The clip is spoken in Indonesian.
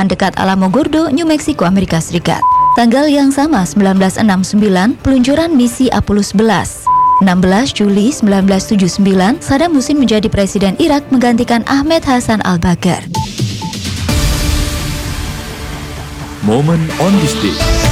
hutan dekat Alamogordo, New Mexico, Amerika Serikat. Tanggal yang sama, 1969, peluncuran misi Apollo 11. 16 Juli 1979, Saddam Hussein menjadi presiden Irak menggantikan Ahmed Hassan al-Bakr. Moment on this day.